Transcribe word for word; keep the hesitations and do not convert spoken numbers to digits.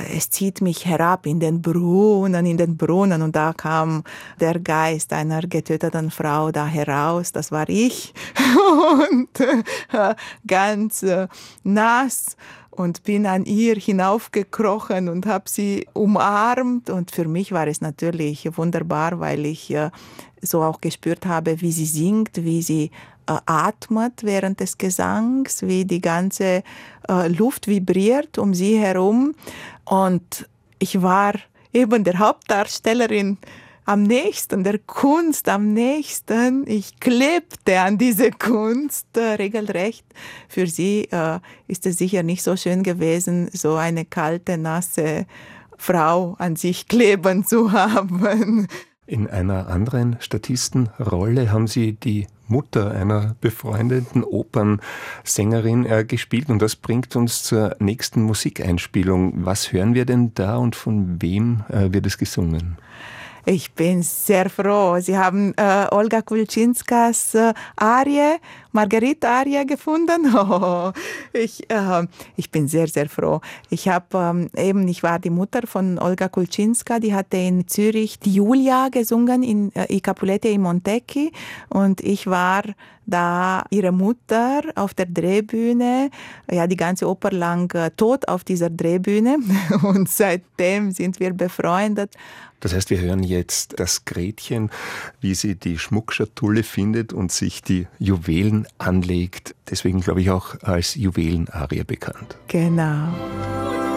es zieht mich herab in den Brunnen, in den Brunnen. Und da kam der Geist einer getöteten Frau da heraus. Das war ich. Und äh, ganz äh, nass. Und bin an ihr hinaufgekrochen und habe sie umarmt. Und für mich war es natürlich wunderbar, weil ich äh, so auch gespürt habe, wie sie singt, wie sie äh, atmet während des Gesangs, wie die ganze äh, Luft vibriert um sie herum. Und ich war eben der Hauptdarstellerin am nächsten, der Kunst am nächsten. Ich klebte an diese Kunst äh, regelrecht. Für sie äh, ist es sicher nicht so schön gewesen, so eine kalte, nasse Frau an sich kleben zu haben. In einer anderen Statistenrolle haben Sie die Mutter einer befreundeten Opernsängerin äh, gespielt und das bringt uns zur nächsten Musikeinspielung. Was hören wir denn da und von wem äh, wird es gesungen? Ich bin sehr froh. Sie haben äh, Olga Kulczynskas äh, Arie, Marguerite-Arie gefunden. Oh, ich, äh, ich bin sehr, sehr froh. Ich habe ähm, eben, ich war die Mutter von Olga Kulczynska, die hatte in Zürich die Julia gesungen in äh, I Capuleti e Montecchi und ich war da ihre Mutter auf der Drehbühne, ja die ganze Oper lang äh, tot auf dieser Drehbühne und seitdem sind wir befreundet. Das heißt, wir hören jetzt das Gretchen, wie sie die Schmuckschatulle findet und sich die Juwelen anlegt. Deswegen glaube ich auch als Juwelenarie bekannt. Genau.